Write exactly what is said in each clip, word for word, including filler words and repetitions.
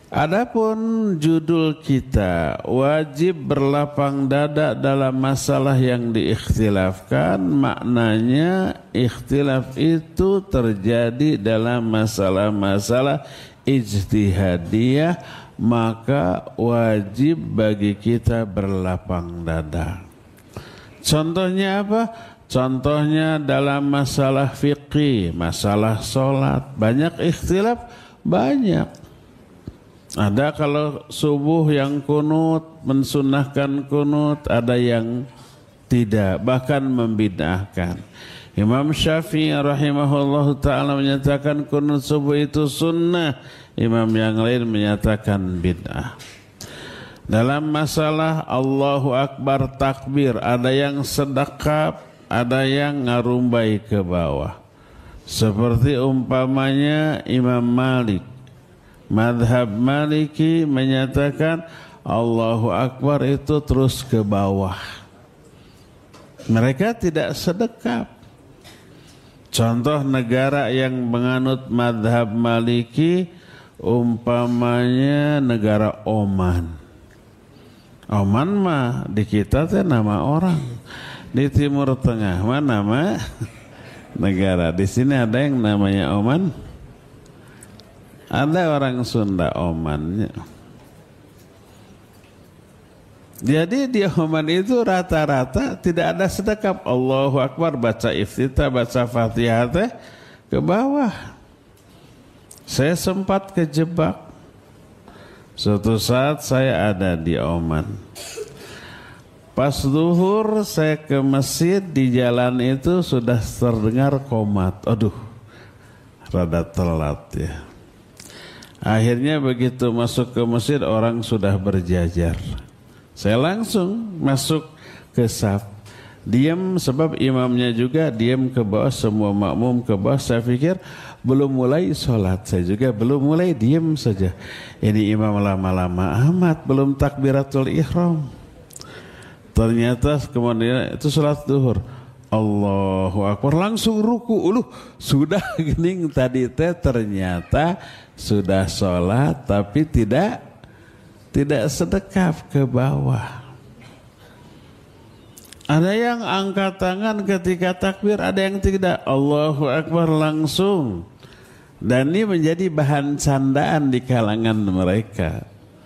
Adapun judul kita wajib berlapang dada dalam masalah yang diikhtilafkan, maknanya ikhtilaf itu terjadi dalam masalah-masalah ijtihadiyah, maka wajib bagi kita berlapang dada. Contohnya apa? Contohnya dalam masalah fikih, masalah sholat, banyak ikhtilaf, banyak. Ada kalau subuh yang kunut, mensunahkan kunut, ada yang tidak, bahkan membid'ahkan. Imam Syafi'i rahimahullah ta'ala menyatakan kunut subuh itu sunnah, imam yang lain menyatakan bid'ah. Dalam masalah Allahu Akbar takbir, ada yang sedekap, ada yang ngarumbai ke bawah. Seperti umpamanya Imam Malik, madhab Maliki menyatakan Allahu Akbar itu terus ke bawah. Mereka tidak sedekap. Contoh negara yang menganut madhab Maliki, umpamanya negara Oman. Oman mah di kita teh nama orang. Di Timur Tengah mah nama negara. Di sini ada yang namanya Oman. Ada orang Sunda Oman. Jadi di Oman itu rata-rata tidak ada sedekap. Allahu Akbar, baca iftitah, baca Fatihah teh ke bawah. Saya sempat kejebak. Suatu saat saya ada di Oman. Pas zuhur saya ke masjid, di jalan itu sudah terdengar qomat. Aduh, rada telat ya. Akhirnya begitu masuk ke masjid, orang sudah berjajar. Saya langsung masuk ke saf. Diam sebab imamnya juga diam ke bawah, semua makmum ke bawah. Saya pikir belum mulai sholat, saya juga belum mulai, diam saja. Ini imam lama-lama amat, belum takbiratul ihram. Ternyata kemudian itu sholat zuhur. Allahu Akbar, langsung ruku. Uluh, sudah gening tadi teh ternyata sudah sholat tapi tidak tidak sedekap ke bawah. Ada yang angkat tangan ketika takbir, ada yang tidak. Allahu Akbar langsung. Dan ini menjadi bahan candaan di kalangan mereka.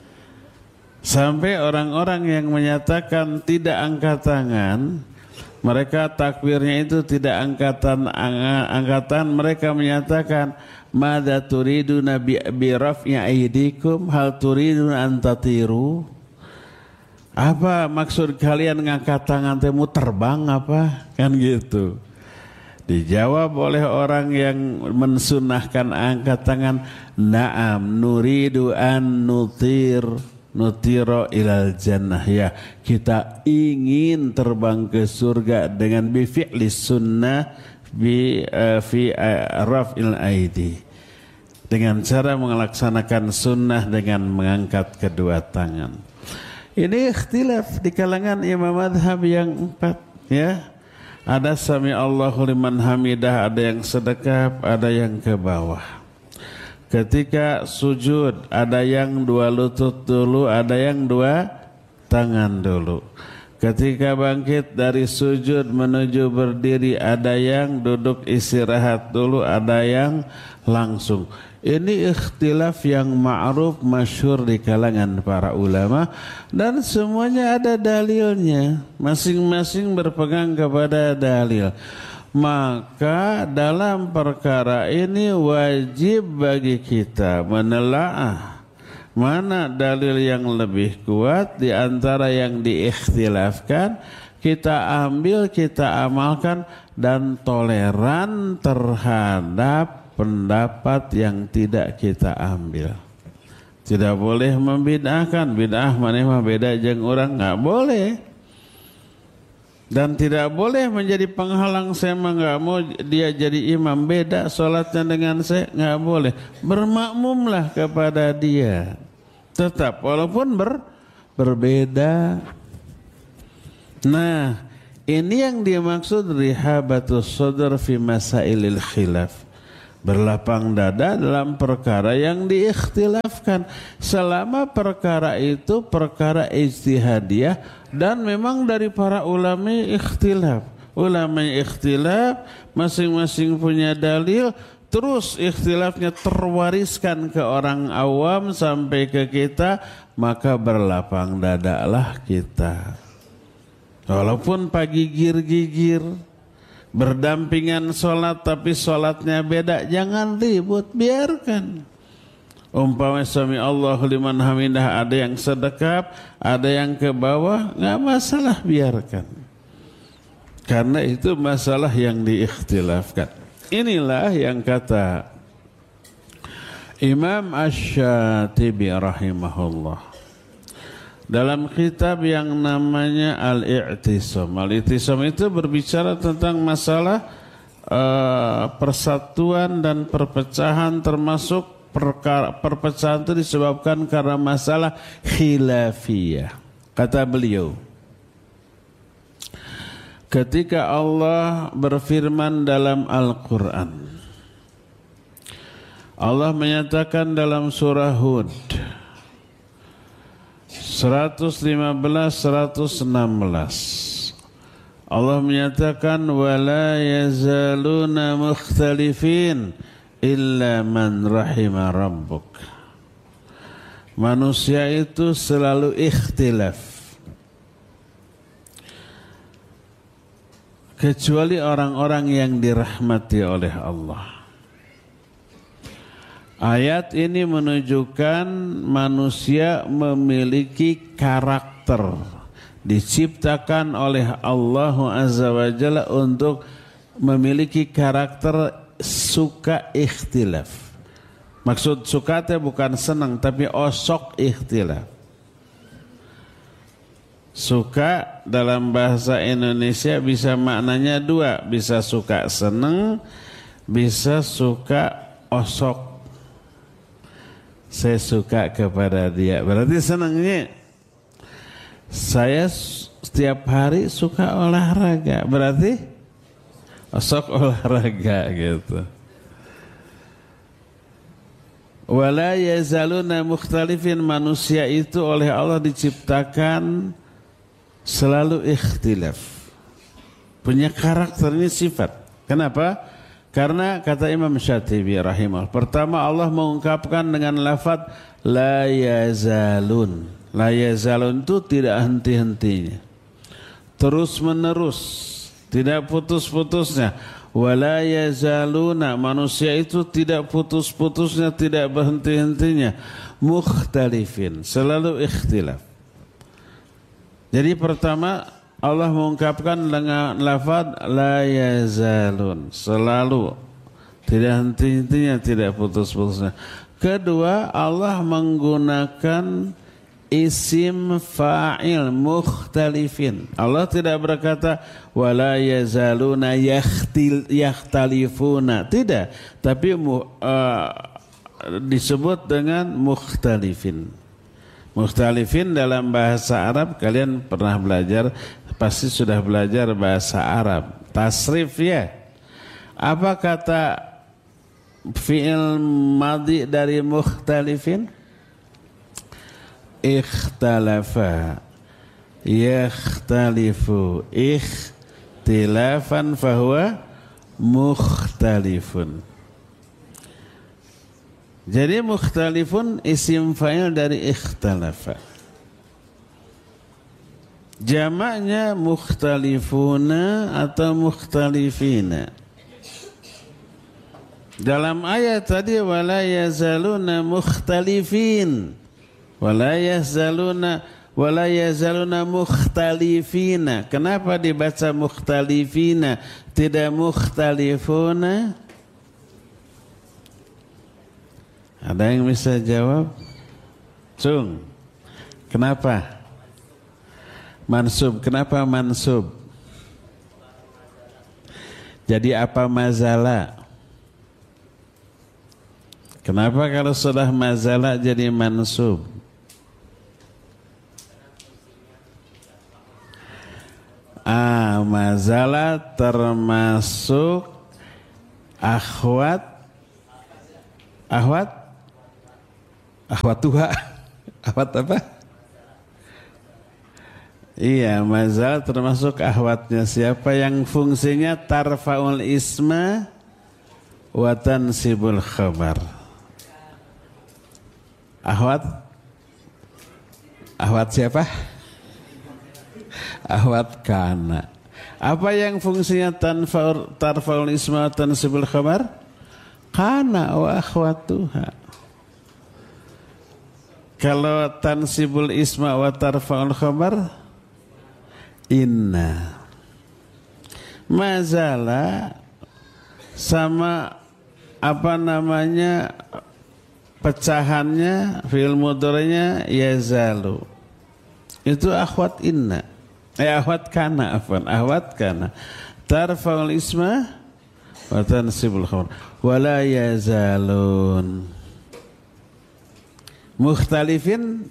Sampai orang-orang yang menyatakan tidak angkat tangan, mereka takbirnya itu tidak angkatan angkatan, mereka menyatakan madza turiduna bi raf'i aydikum hal turiduna an tatiru. Apa maksud kalian ngangkat tangan temu terbang apa? Kan gitu. Dijawab oleh orang yang mensunahkan angkat tangan, na'am nuridu an nutir nutiro ilal jannah, ya kita ingin terbang ke surga dengan bi fi'li sunnah bi uh, fi uh, raf'il aidi, dengan cara melaksanakan sunnah dengan mengangkat kedua tangan. Ini ikhtilaf di kalangan imam madhab yang empat, ya. Ada sami Allahu liman hamidah, ada yang sedekap, ada yang ke bawah. Ketika sujud, ada yang dua lutut dulu, ada yang dua tangan dulu. Ketika bangkit dari sujud menuju berdiri, ada yang duduk istirahat dulu, ada yang langsung. Ini ikhtilaf yang ma'ruf masyhur di kalangan para ulama, dan semuanya ada dalilnya. Masing-masing berpegang kepada dalil. Maka dalam perkara ini wajib bagi kita menelaah mana dalil yang lebih kuat di antara yang diikhtilafkan, kita ambil, kita amalkan, dan toleran terhadap pendapat yang tidak kita ambil. Tidak boleh membid'ahkan. Bid'ah maneh mah beda jeung urang, enggak boleh. Dan tidak boleh menjadi penghalang, saya mah enggak mau dia jadi imam, beda salatnya dengan saya, enggak boleh. Bermakmumlah kepada dia. Tetap walaupun ber, berbeda. Nah, ini yang dimaksud rihabatus sadr fi masailil khilaf. berlapang dada dalam perkara yang diikhtilafkan, selama perkara itu perkara ijtihadiyah dan memang dari para ulama ikhtilaf. Ulama ikhtilaf, masing-masing punya dalil, terus ikhtilafnya terwariskan ke orang awam sampai ke kita, maka berlapang dadalah kita. Walaupun pagi gigir-gigir, berdampingan sholat tapi sholatnya beda, jangan ribut, biarkan. Umpama sami Allahu liman hamidah, ada yang sedekap, ada yang ke bawah, nggak masalah, biarkan. Karena itu masalah yang diikhtilafkan. Inilah yang kata Imam Asy-Syatibi rahimahullah dalam kitab yang namanya Al-I'tisam. Al-I'tisam itu berbicara tentang masalah uh, persatuan dan perpecahan, termasuk perkara, perpecahan itu disebabkan karena masalah khilafiyah. Kata beliau, ketika Allah berfirman dalam Al-Quran, Allah menyatakan dalam surah Hud seratus lima belas seratus enam belas, Allah menyatakan wala yazaluna mukhtalifin illa man rahima rabbuk. Manusia itu selalu ikhtilaf kecuali orang-orang yang dirahmati oleh Allah. Ayat ini menunjukkan manusia memiliki karakter, diciptakan oleh Allah Azza wa Jalla untuk memiliki karakter suka ikhtilaf. Maksud suka itu bukan senang, tapi osok ikhtilaf. Suka dalam bahasa Indonesia bisa maknanya dua, bisa suka senang, bisa suka osok. Saya suka kepada dia, berarti senangnya. Saya setiap hari suka olahraga, berarti osok olahraga gitu. Wala yazaluna mukhtalifin, manusia itu oleh Allah diciptakan selalu ikhtilaf, punya karakter, ini sifat. Kenapa? Karena kata Imam Syatibi rahimahullah, pertama Allah mengungkapkan dengan lafaz la yazalun. La yazalun itu tidak henti-hentinya, terus menerus, tidak putus-putusnya. Wala yazaluna, manusia itu tidak putus-putusnya, tidak berhenti-hentinya. Mukhtalifin, selalu ikhtilaf. Jadi pertama Allah mengungkapkan dengan lafaz la yazalun, selalu, tidak henti-hentinya, tidak putus-putusnya. Kedua, Allah menggunakan isim fa'il mukhtalifin. Allah tidak berkata wala yazaluna yakhtil yakhtalifuna, tidak, tapi uh, disebut dengan mukhtalifin. Mukhtalifin dalam bahasa Arab, kalian pernah belajar, pasti sudah belajar bahasa Arab. Tasrif ya. Apa kata fi'il madhi dari mukhtalifin? Ikhtalafa, yakhtalifu, ikhtilafan fahuwa mukhtalifun. Jadi mukhtalifun isim fa'il dari ikhtalafa. Jamaknya mukhtalifuna atau mukhtalifina. Dalam ayat tadi wala yazaluna mukhtalifin, wala yazaluna wala yazaluna mukhtalifina. Kenapa dibaca mukhtalifina tidak mukhtalifuna? Ada yang bisa jawab? Cung, kenapa? Mansub, kenapa mansub? Jadi apa mazalah? Kenapa kalau sudah mazalah jadi mansub? Ah, mazalah termasuk akhwat Ahwat? Ahwat tuha? Ahwat apa? Iya, mazal termasuk ahwatnya. Siapa yang fungsinya tarfaul isma wa tansibul khabar? Ahwat? Ahwat siapa? Ahwat kana. Apa yang fungsinya tanfaul tarfaul isma wa tansibul khabar? Kana wa akhwatuha. Kalau tansibul isma wa tarfaul khabar, inna. Mazala sama apa namanya pecahannya fi'il mudhari'nya yazalu. Itu akhwat inna. Eh akhwat kana afwan, akhwat kana. Tarfaul isma wa tansibul khabar. Wala yazalun. Mukhtalifin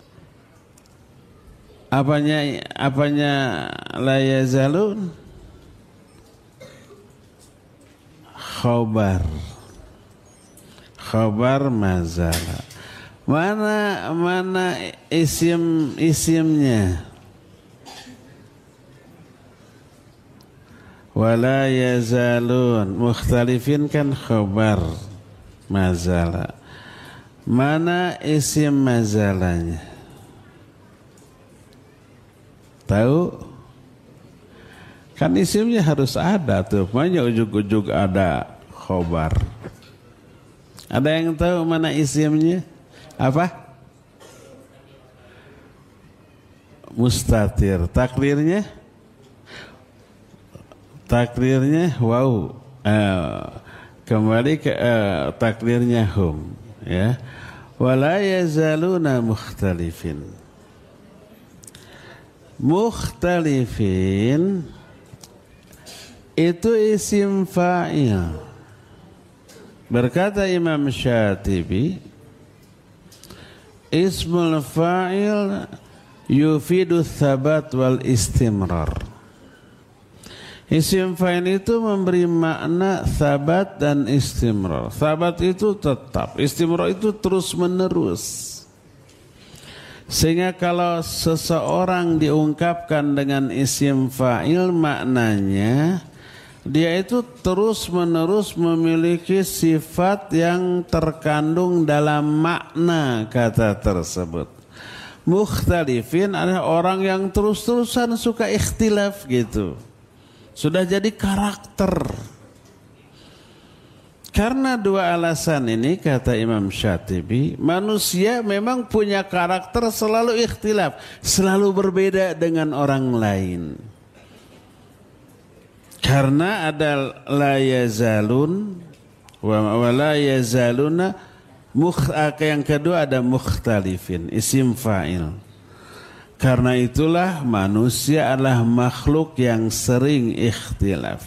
apanya apanya la yazalun? Khabar. Khabar mazala. Mana mana isim isimnya? Wala yazalun. Mukhtalifin kan khabar mazala. Mana isim mazalanya? Tahu? Kan isimnya harus ada tuh. Makanya ujug-ujug ada khobar. Ada yang tahu mana isimnya? Apa? Mustatir. Takdirnya? Takdirnya wow. Uh, kembali ke uh, takdirnya hum. Ya. Wala yazaluna mukhtalifin. Mukhtalifin itu isim fa'il. Berkata Imam Syatibi, ismul fa'il yufidu thabat wal istimrar. Isim fa'il itu memberi makna thabat dan istimrar. Thabat itu tetap, istimrar itu terus menerus. Sehingga kalau seseorang diungkapkan dengan isim fa'il, maknanya dia itu terus menerus memiliki sifat yang terkandung dalam makna kata tersebut. Mukhtalifin adalah orang yang terus-terusan suka ikhtilaf gitu. Sudah jadi karakter. Karena dua alasan ini kata Imam Syatibi, manusia memang punya karakter selalu ikhtilaf, selalu berbeda dengan orang lain. Karena ada la yazalun wa la yazaluna, yang kedua ada mukhtalifin, isim fa'il. Karena itulah manusia adalah makhluk yang sering ikhtilaf.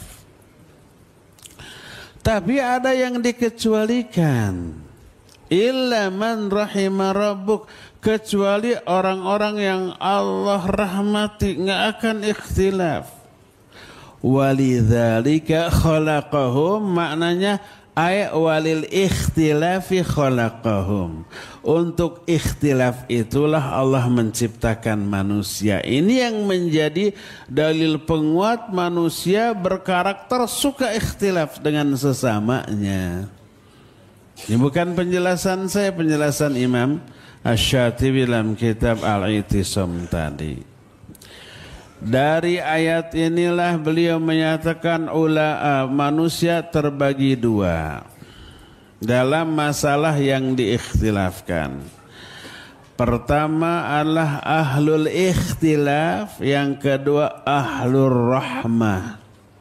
Tapi ada yang dikecualikan. Illa man rahima rabbuk, kecuali orang-orang yang Allah rahmati nggak akan ikhtilaf. Walidzalika khalaqahum, maknanya ay walil ikhtilafi khalaqahum. Untuk ikhtilaf itulah Allah menciptakan manusia. Ini yang menjadi dalil penguat manusia berkarakter suka ikhtilaf dengan sesamanya. Ini bukan penjelasan saya, penjelasan Imam Asy-Syatibi dalam kitab Al-I'tisam tadi. Dari ayat inilah beliau menyatakan ula, manusia terbagi dua dalam masalah yang diikhtilafkan. Pertama adalah ahlul ikhtilaf, yang kedua ahlur rahmah.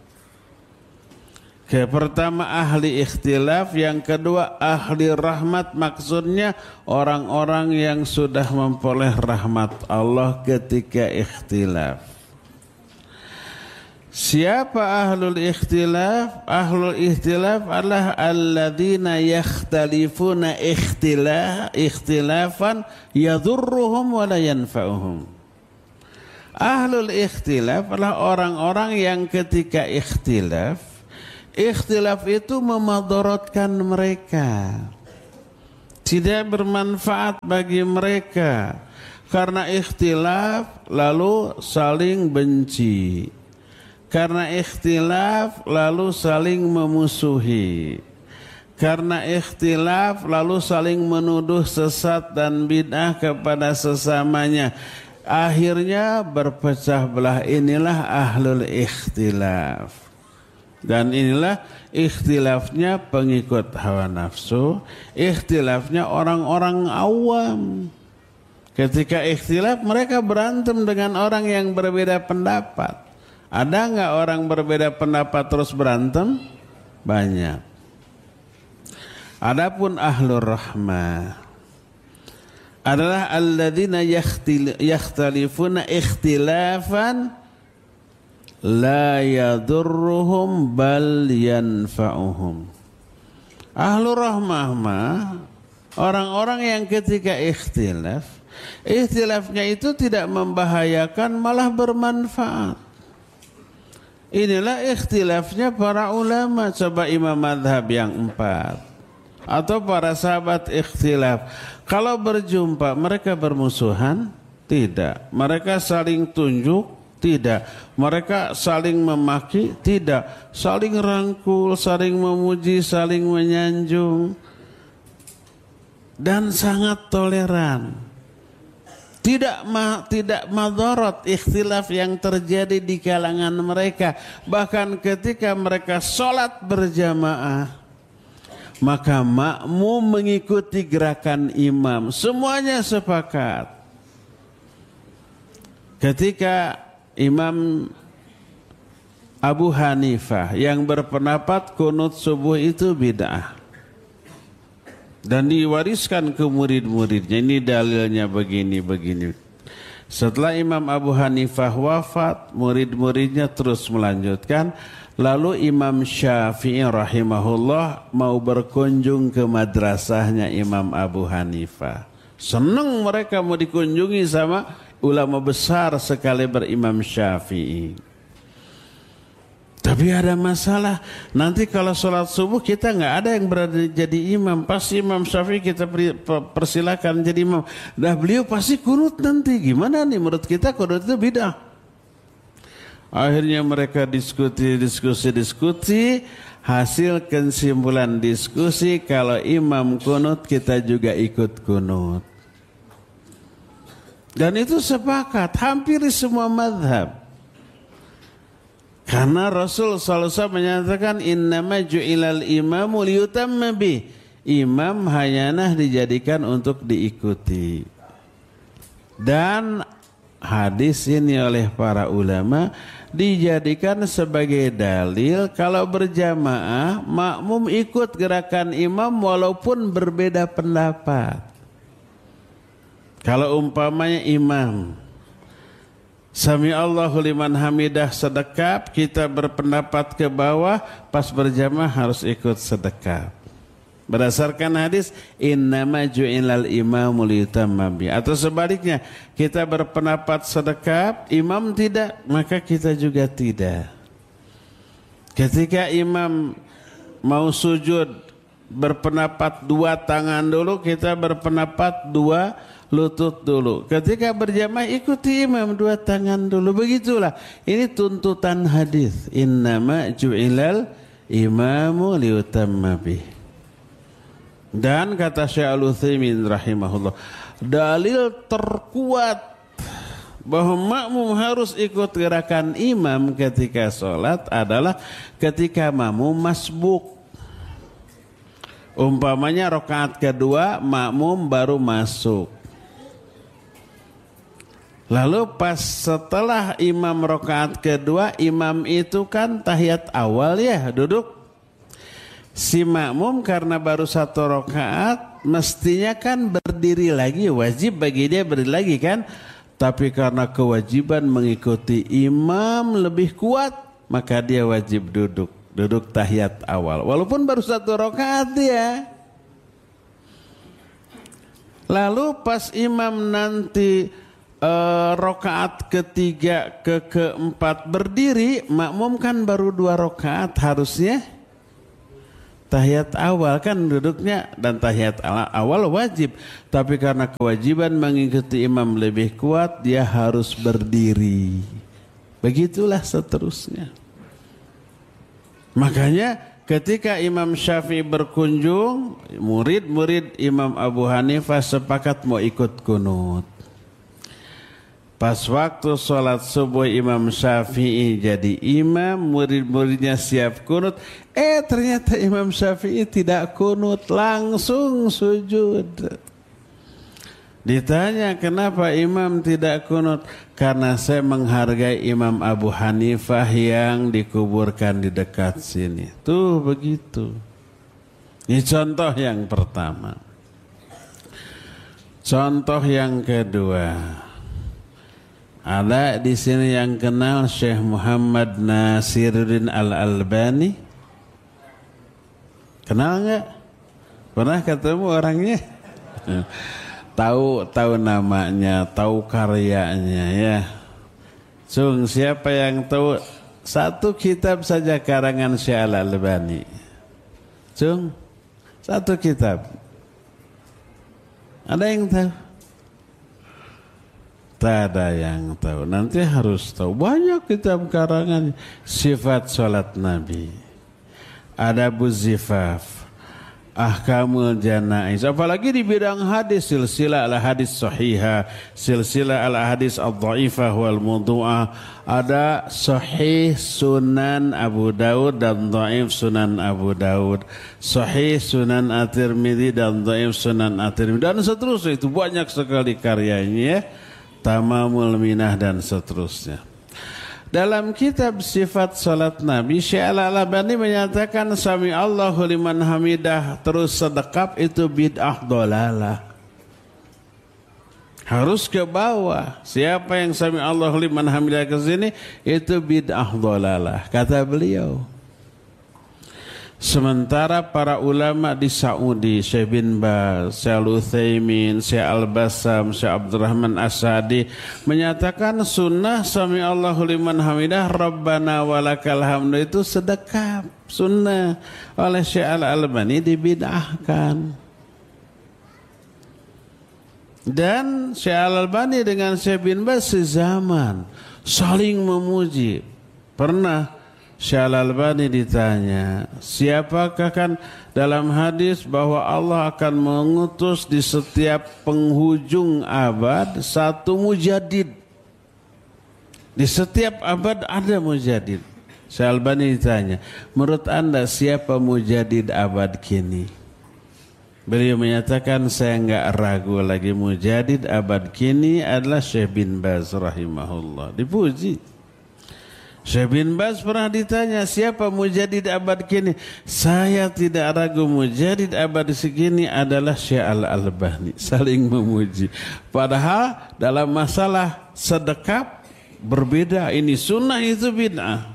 Ke pertama ahli ikhtilaf, yang kedua ahli rahmat, maksudnya orang-orang yang sudah memperoleh rahmat Allah ketika ikhtilaf. Siapa ahlul ikhtilaf? Ahlul ikhtilaf adalah alladzina yakhtalifuna ikhtilaf ikhtilafan yadurruhum wa la yanfa'uhum. Ahlul ikhtilaf adalah orang-orang yang ketika ikhtilaf, ikhtilaf itu memadaratkan mereka, tidak bermanfaat bagi mereka. Karena ikhtilaf lalu saling benci. Karena ikhtilaf lalu saling memusuhi. Karena ikhtilaf lalu saling menuduh sesat dan bid'ah kepada sesamanya. Akhirnya berpecah belah. Inilah ahlul ikhtilaf. Dan inilah ikhtilafnya pengikut hawa nafsu. Ikhtilafnya orang-orang awam. Ketika ikhtilaf mereka berantem dengan orang yang berbeda pendapat. Ada enggak orang berbeda pendapat terus berantem? Banyak. Adapun ahlur rahmah adalah alladzina yakhtalifuna ikhtilafan la yadurruhum bal yanfa'uhum. Ahlur rahmah mah orang-orang yang ketika ikhtilaf, ikhtilafnya itu tidak membahayakan, malah bermanfaat. Inilah ikhtilafnya para ulama. Coba imam madhab yang empat atau para sahabat ikhtilaf. Kalau berjumpa mereka bermusuhan? Tidak. Mereka saling tunjuk? Tidak. Mereka saling memaki? Tidak. Saling rangkul, saling memuji, saling menyanjung, dan sangat toleran. Tidak ma, tidak madharat ikhtilaf yang terjadi di kalangan mereka. Bahkan ketika mereka sholat berjamaah, maka makmum mengikuti gerakan imam. Semuanya sepakat. Ketika Imam Abu Hanifah yang berpendapat kunut subuh itu bid'ah, dan diwariskan ke murid-muridnya. Ini dalilnya begini-begini. Setelah Imam Abu Hanifah wafat, murid-muridnya terus melanjutkan. Lalu Imam Syafi'i rahimahullah mau berkunjung ke madrasahnya Imam Abu Hanifah. Senang mereka mau dikunjungi sama ulama besar sekali berimam Syafi'i. Tapi ada masalah, nanti kalau sholat subuh kita nggak ada yang berada jadi imam. Pasti Imam Syafi'i kita persilakan jadi imam. Dah beliau pasti kunut nanti. Gimana nih menurut kita kunut itu bid'ah. Akhirnya mereka diskusi, diskusi, diskusi. Hasil kesimpulan diskusi, kalau imam kunut kita juga ikut kunut. Dan itu sepakat hampir semua mazhab. Karena Rasul sallallahu alaihi wasallam menyatakan innama ju'ilal imamu liyutamma bih. Imam hanyalah dijadikan untuk diikuti. Dan hadis ini oleh para ulama dijadikan sebagai dalil kalau berjamaah makmum ikut gerakan imam walaupun berbeda pendapat. Kalau umpamanya imam Sami Allahu liman hamidah sedekap, kita berpendapat ke bawah, pas berjamaah harus ikut sedekap. Berdasarkan hadis innama ju'ilal imamu liyutamma bih. Atau sebaliknya, kita berpendapat sedekap, imam tidak, maka kita juga tidak. Ketika imam mau sujud berpendapat dua tangan dulu, kita berpendapat dua lutut dulu. Ketika berjamaah ikuti imam dua tangan dulu. Begitulah. Ini tuntutan hadis. Innama ju'ilal imamu liyutamma bih. Dan kata Syekh Al-Utsaimin rahimahullah, dalil terkuat bahwa makmum harus ikut gerakan imam ketika sholat adalah ketika makmum masbuk. Umpamanya rakaat kedua makmum baru masuk. Lalu pas setelah imam rakaat kedua, imam itu kan tahiyat awal ya, duduk. Si makmum karena baru satu rakaat mestinya kan berdiri lagi, wajib bagi dia berdiri lagi kan. Tapi karena kewajiban mengikuti imam lebih kuat, maka dia wajib duduk, duduk tahiyat awal. Walaupun baru satu rakaat dia. Lalu pas imam nanti Uh, rokaat ketiga ke keempat berdiri, makmum kan baru dua rokaat harusnya. tahiyat awal kan duduknya, dan tahiyat awal wajib, tapi karena kewajiban mengikuti imam lebih kuat dia harus berdiri. Begitulah seterusnya. Makanya ketika Imam Syafi'i berkunjung, murid-murid Imam Abu Hanifah sepakat mau ikut kunut. Pas waktu sholat subuh Imam Syafi'i jadi imam, murid-muridnya siap kunut. Eh ternyata Imam Syafi'i tidak kunut, langsung sujud. Ditanya kenapa imam tidak kunut? Karena saya menghargai Imam Abu Hanifah yang dikuburkan di dekat sini. Tuh begitu. Ini contoh yang pertama. Contoh yang kedua. Ada di sini yang kenal Syekh Muhammad Nasiruddin Al-Albani? Kenal enggak? Pernah ketemu orangnya? Tahu tahu namanya, tahu karyanya ya. Cung, siapa yang tahu satu kitab saja karangan Syekh Al-Albani? Cung, satu kitab. Ada yang tahu? Tak ada yang tahu. Nanti harus tahu. Banyak kitab karangan. Sifat salat Nabi, Adabuz Zifaf, Ahkamul Janaiz. Apalagi di bidang hadis, silsilah al-hadis sahihah, silsilah al-hadis ad-dhaifah wal mawdu'ah. Ada Sahih Sunan Abu Daud dan Dhaif Sunan Abu Daud, Sahih Sunan At-Tirmidzi dan Dhaif Sunan At-Tirmidzi, dan seterusnya. Itu banyak sekali karyanya, Tamamul Minah dan seterusnya. Dalam kitab sifat salat Nabi, Syekh Al-Albani menyatakan sami Allahu liman hamidah terus sedekap itu bid'ah dolalah. Harus ke bawah. Siapa yang sami Allahu liman hamidah ke sini itu bid'ah dolalah, kata beliau. Sementara para ulama di Saudi, Syekh bin Baz, Syekh Al-Utsaimin, Syekh Al-Bassam, Syekh Abdurrahman As-Sa'di menyatakan sunnah sami Allahu liman hamidah Rabbana walakal hamdu itu sedekap sunnah. Oleh Syekh Al-Albani dibid'ahkan. Dan Syekh Al-Albani dengan Syekh bin Baz sezaman, saling memuji. Pernah Syekh Al-Albani ditanya, siapakah kan dalam hadis bahwa Allah akan mengutus di setiap penghujung abad satu mujadid. Di setiap abad ada mujadid. Syekh Al-Albani ditanya, menurut anda siapa mujadid abad kini? Beliau menyatakan, saya enggak ragu lagi, mujadid abad kini adalah Syekh bin Baz rahimahullah. Dipuji. Syekh bin Baz pernah ditanya, siapa mujadid abad kini? Saya tidak ragu, mujadid abad segini adalah Syekh Al-Albani. Saling memuji. Padahal dalam masalah sedekap berbeda. Ini sunnah, itu bid'ah.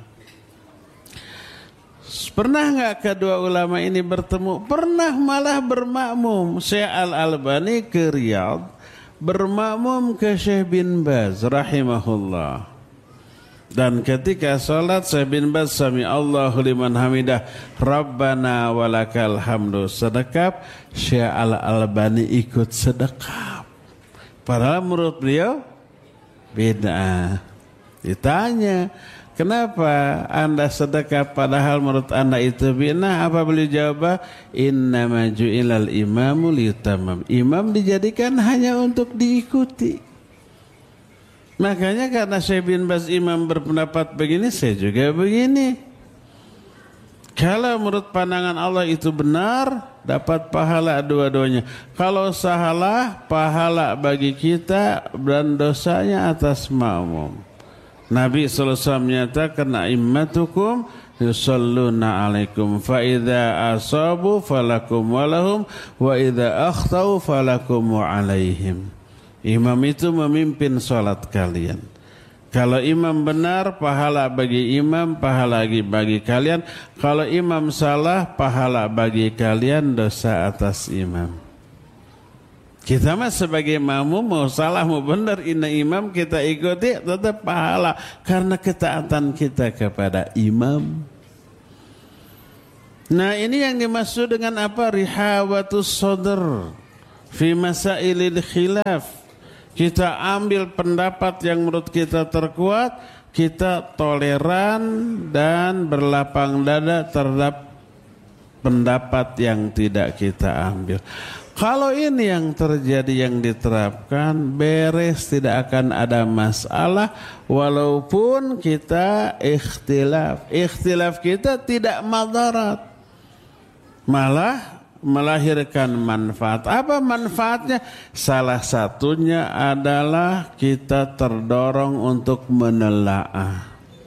Pernah enggak kedua ulama ini bertemu? Pernah, malah bermakmum. Syekh Al-Albani ke Riyadh, bermakmum ke Syekh bin Baz rahimahullah. Dan ketika salat Syekh bin Baz sami Allahu liman hamidah Rabbana walakal hamdu sedekap, Syekh Al-Albani ikut sedekap. Padahal menurut beliau bid'ah. Ditanya, kenapa anda sedekap padahal menurut anda itu bid'ah? Apa beliau jawab? Innama ju'ilal imamu liyutamam. Imam dijadikan hanya untuk diikuti. Makanya karena Syekh bin Baz imam berpendapat begini, saya juga begini. Kalau menurut pandangan Allah itu benar, dapat pahala dua-duanya. Kalau salah, pahala bagi kita dan dosanya atas makmum. Nabi sallallahu alaihi wasallam menyatakan, a'immatukum yusalluna alaikum fa idza asabu falakum walahum wa idza akhtau falakum wa alaihim. Imam itu memimpin salat kalian. Kalau imam benar, pahala bagi imam, pahala bagi kalian. Kalau imam salah, pahala bagi kalian, dosa atas imam. Kita mah sebagai makmum, mau salah mau benar, inna imam kita ikuti, tetap pahala karena ketaatan kita kepada imam. Nah, ini yang dimaksud dengan apa? Rihawatus sadr fi masailil khilaf. Kita ambil pendapat yang menurut kita terkuat, kita toleran dan berlapang dada terhadap pendapat yang tidak kita ambil. Kalau ini yang terjadi, yang diterapkan, beres, tidak akan ada masalah walaupun kita ikhtilaf. Ikhtilaf kita tidak madarat, malah melahirkan manfaat. Apa manfaatnya? Salah satunya adalah kita terdorong untuk menelaah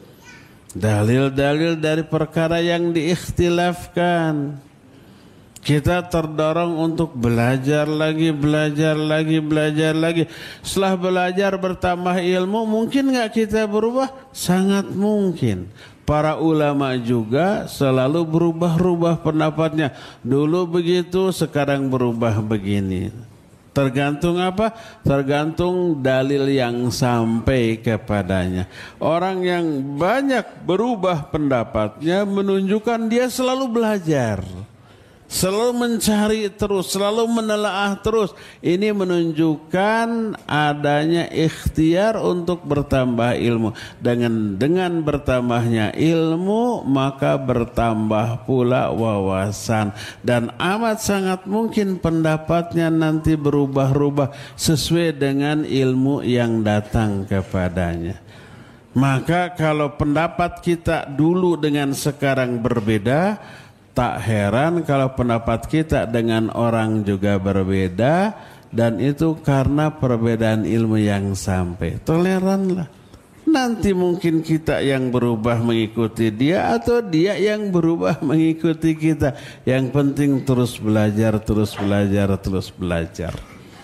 dalil-dalil dari perkara yang diikhtilafkan. Kita terdorong untuk belajar lagi, belajar lagi, belajar lagi. Setelah belajar bertambah ilmu, mungkin nggak kita berubah? Sangat mungkin. Para ulama juga selalu berubah-ubah pendapatnya. Dulu begitu, sekarang berubah begini. Tergantung apa? Tergantung dalil yang sampai kepadanya. Orang yang banyak berubah pendapatnya menunjukkan dia selalu belajar, selalu mencari terus, selalu menelaah terus. Ini menunjukkan adanya ikhtiar untuk bertambah ilmu. Dengan dengan bertambahnya ilmu, maka bertambah pula wawasan. Dan amat sangat mungkin pendapatnya nanti berubah-ubah sesuai dengan ilmu yang datang kepadanya. Maka kalau pendapat kita dulu dengan sekarang berbeda, tak heran kalau pendapat kita dengan orang juga berbeda, dan itu karena perbedaan ilmu yang sampai. Toleranlah. Nanti mungkin kita yang berubah mengikuti dia, atau dia yang berubah mengikuti kita. Yang penting terus belajar, terus belajar, terus belajar.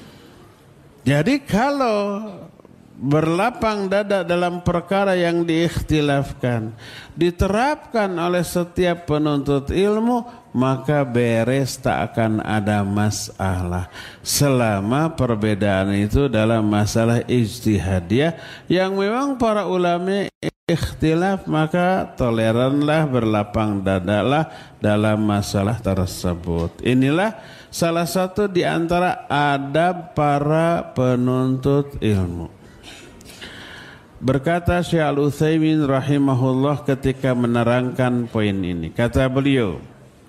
Jadi kalau berlapang dada dalam perkara yang diikhtilafkan, diterapkan oleh setiap penuntut ilmu, maka beres, tak akan ada masalah. Selama perbedaan itu dalam masalah ijtihadiyah yang memang para ulama ikhtilaf, maka toleranlah, berlapang dadalah dalam masalah tersebut. Inilah salah satu di antara adab para penuntut ilmu. Berkata Syekh Al-Utsaimin rahimahullah ketika menerangkan poin ini, kata beliau,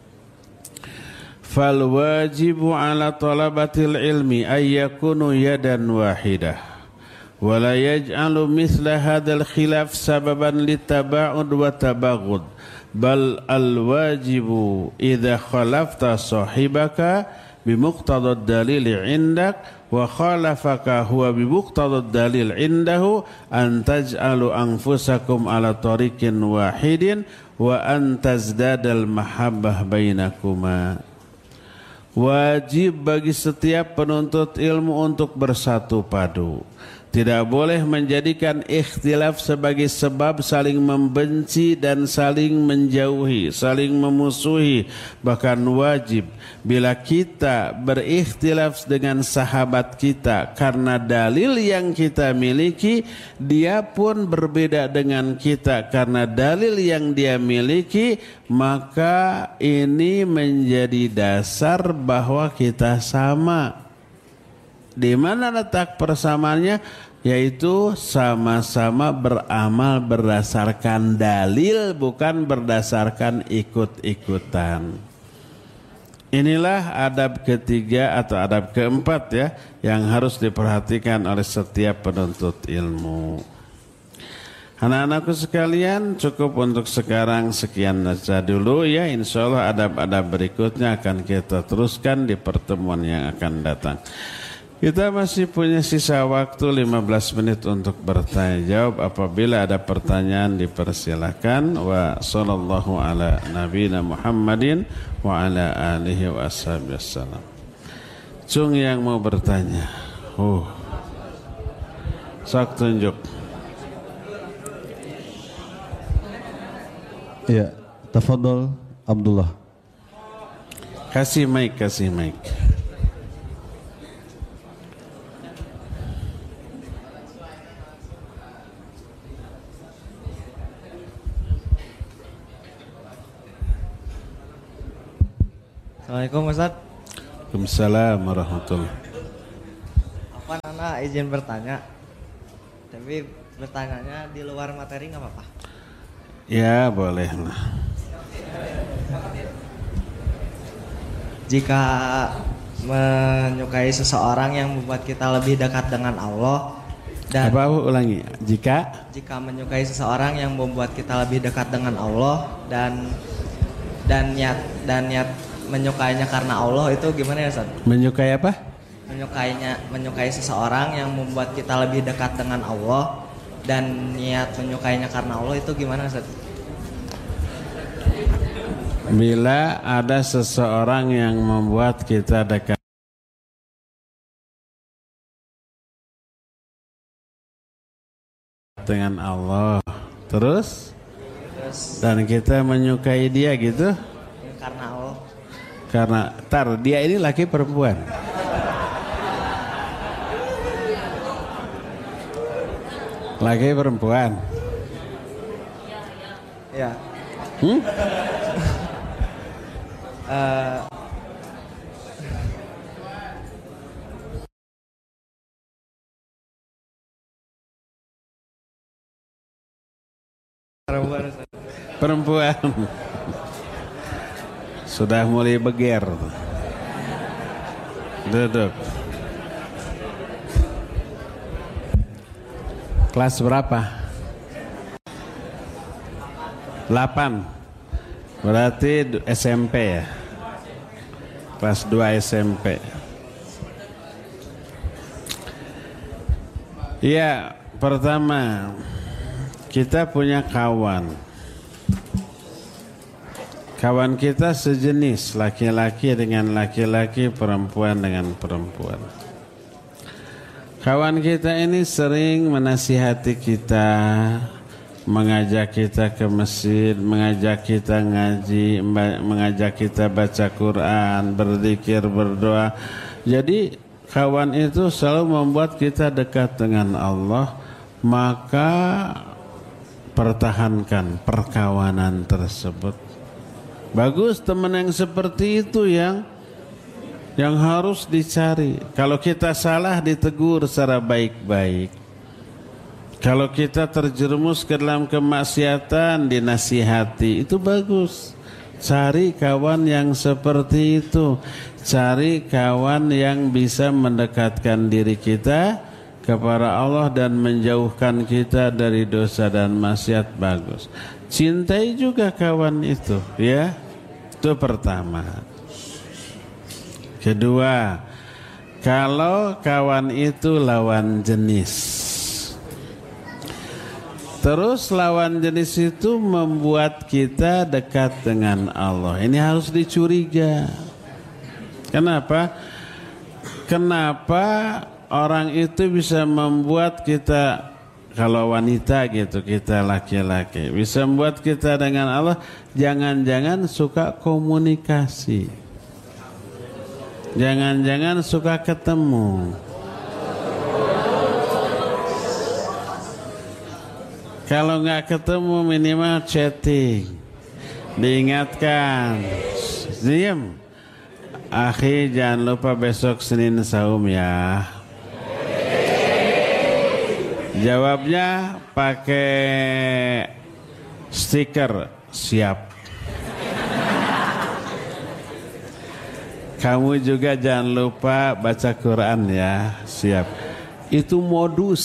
fal wajibu ala talabatil ilmi ay yakunu yadan wahidah wa la yaj'alu mithla hadzal khilaf sababan litaba'ud wa tabaghud, bal al wajibu idza khalafta sahibaka bimuqtadad dalil indak wa khalafaka huwa bimuqtadad dalil indahu an taj'alu anfusakum ala tariqin wahidin wa an tazdadal mahabbah bainakuma. Wajib bagi setiap penuntut ilmu untuk bersatu padu. Tidak boleh menjadikan ikhtilaf sebagai sebab saling membenci dan saling menjauhi, saling memusuhi. Bahkan wajib bila kita berikhtilaf dengan sahabat kita karena dalil yang kita miliki, dia pun berbeda dengan kita karena dalil yang dia miliki, maka ini menjadi dasar bahwa kita sama. Di mana letak persamaannya? Yaitu sama-sama beramal berdasarkan dalil, bukan berdasarkan ikut-ikutan. Inilah adab ketiga atau adab keempat ya, yang harus diperhatikan oleh setiap penuntut ilmu. Anak-anakku sekalian, cukup untuk sekarang sekian saja dulu ya. Insya Allah adab-adab berikutnya akan kita teruskan di pertemuan yang akan datang. Kita masih punya sisa waktu lima belas menit untuk bertanya jawab. Apabila ada pertanyaan dipersilakan. Wa sallallahu ala nabiyina Muhammadin wa ala alihi wa ashabihi wassalam. Cung yang mau bertanya. Uh. Sok tunjuk. Ya, tafadhol Abdullah. Kasih mic, kasih mic. Assalamualaikum Ustaz. Waalaikumsalam warahmatullahi. Apa Nana izin bertanya? Tapi bertanyanya di luar materi nggak apa-apa? Ya boleh lah. Jika menyukai seseorang yang membuat kita lebih dekat dengan Allah dan apa ulangi? Jika jika menyukai seseorang yang membuat kita lebih dekat dengan Allah dan dan niat dan niat menyukainya karena Allah itu gimana ya Ustaz? menyukai apa? Menyukainya menyukai seseorang yang membuat kita lebih dekat dengan Allah dan niat menyukainya karena Allah itu gimana Ustaz? Bila ada seseorang yang membuat kita dekat dengan Allah, terus, Terus dan kita menyukai dia gitu, karena Allah. karena tar dia ini laki perempuan. Laki perempuan. Ya. Hmm? Uh, perempuan Ustaz. Perempuan. Sudah mulai beger. Duduk. Kelas berapa? delapan. Berarti S M P ya? Kelas dua S M P. Iya, pertama kita punya kawan. Kawan kita sejenis, laki-laki dengan laki-laki, perempuan dengan perempuan. Kawan kita ini sering menasihati kita, mengajak kita ke masjid, mengajak kita ngaji, mengajak kita baca Quran, berzikir, berdoa. Jadi kawan itu selalu membuat kita dekat dengan Allah. Maka pertahankan perkawanan tersebut. Bagus teman yang seperti itu yang yang harus dicari. Kalau kita salah ditegur secara baik-baik. Kalau kita terjerumus ke dalam kemaksiatan dinasihati, itu bagus. Cari kawan yang seperti itu. Cari kawan yang bisa mendekatkan diri kita kepada Allah dan menjauhkan kita dari dosa dan maksiat, bagus. Cintai juga kawan itu, ya. Itu pertama. Kedua, kalau kawan itu lawan jenis, terus lawan jenis itu membuat kita dekat dengan Allah, ini harus dicuriga. Kenapa? Kenapa orang itu bisa membuat kita, kalau wanita gitu, kita laki-laki, bisa membuat kita dengan Allah, jangan-jangan suka komunikasi. Jangan-jangan suka ketemu. Kalau nggak ketemu minimal chatting. Diingatkan, diam. Akhi jangan lupa besok Senin saum ya. Jawabnya pakai stiker siap. Kamu juga jangan lupa baca Quran ya, siap. Itu modus.